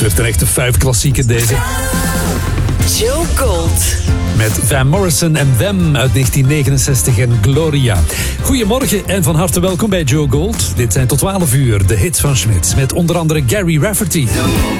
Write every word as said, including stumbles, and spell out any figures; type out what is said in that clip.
werd een echte vijf-klassieker deze. Joe Gold. Met Van Morrison en Them uit negentien negenenzestig en Gloria. Goedemorgen en van harte welkom bij Joe Gold. Dit zijn tot twaalf uur de hits van Smit. Met onder andere Gary Rafferty.